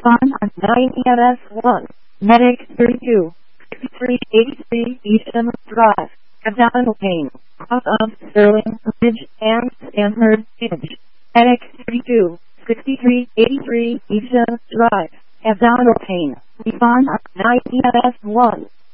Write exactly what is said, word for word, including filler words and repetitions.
Respond on nine E M S one. Medic thirty-two, sixty-three eighty-three Eastham Drive. Abdominal pain. South of Sterling Ridge and Stanford Ridge. Medic thirty-two, sixty-three eighty-three Eastham Drive. Abdominal pain. Respond on nine E M S one.